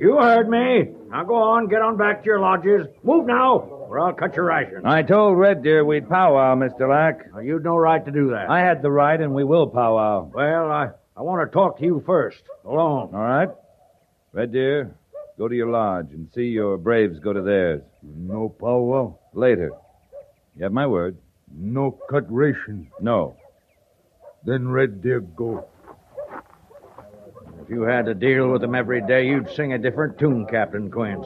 You heard me. Now go on, get on back to your lodges. Move now, or I'll cut your ration. I told Red Deer we'd powwow, Mr. Lack. Now, you'd no right to do that. I had the right, and we will powwow. Well, I want to talk to you first, alone. All right. Red Deer, go to your lodge and see your braves go to theirs. No powwow. Later. You have my word. No cut ration. No. Then Red Deer go. If you had to deal with them every day, you'd sing a different tune, Captain Quince.